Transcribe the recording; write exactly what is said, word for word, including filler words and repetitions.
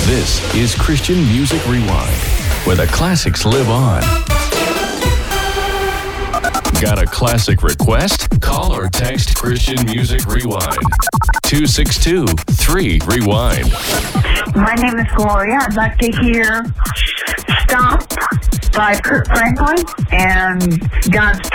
This is Christian Music Rewind, where the classics live on. Got a classic request? Call or text Christian Music Rewind. two six two, three, rewind. My name is Gloria. I'd like to hear Stop by Kurt Franklin and God's